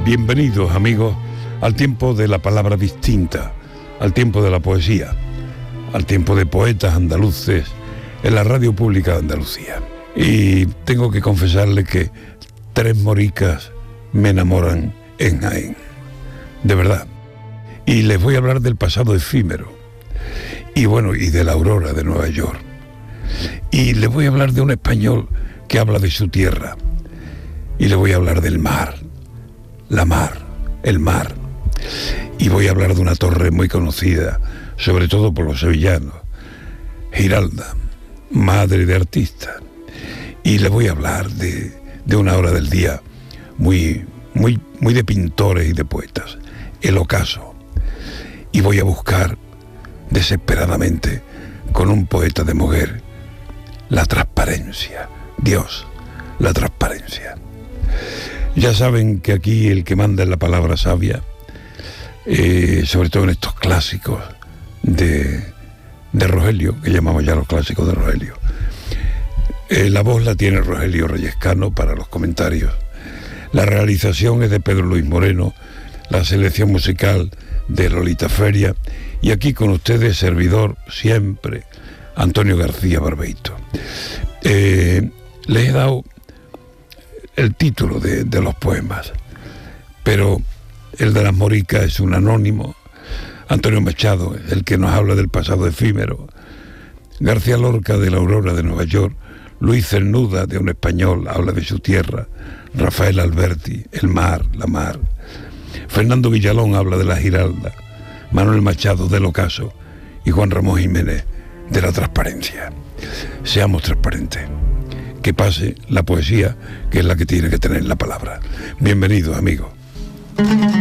Bienvenidos, amigos, al tiempo de la palabra distinta, al tiempo de la poesía, al tiempo de poetas andaluces en la radio pública de Andalucía. Y tengo que confesarle que 3 moricas me enamoran en Jaén, de verdad. Y les voy a hablar del pasado efímero, y bueno, y de la aurora de Nueva York. Y les voy a hablar de un español que habla de su tierra. Y les voy a hablar del mar, la mar, el mar. Y voy a hablar de una torre muy conocida, sobre todo por los sevillanos, Giralda, madre de artistas. Y les voy a hablar de una hora del día muy de pintores y de poetas, el ocaso. Y voy a buscar desesperadamente con un poeta de Moguer la transparencia. Dios, la transparencia. Ya saben que aquí el que manda es la palabra sabia, sobre todo en estos clásicos de Rogelio, que llamamos ya los clásicos de Rogelio. La voz la tiene Rogelio Reyescano para los comentarios. La realización es de Pedro Luis Moreno, la selección musical de Lolita Feria, y aquí con ustedes, servidor siempre, Antonio García Barbeito. Les he dado el título de los poemas, pero el de las moricas es un anónimo. Antonio Machado, el que nos habla del pasado efímero. García Lorca, de la aurora de Nueva York. Luis Cernuda, de un español, habla de su tierra. Rafael Alberti, el mar, la mar. Fernando Villalón habla de la Giralda. Manuel Machado, del ocaso. Y Juan Ramón Jiménez, de la transparencia. Seamos transparentes. Que pase la poesía, que es la que tiene que tener la palabra. Bienvenidos, amigos.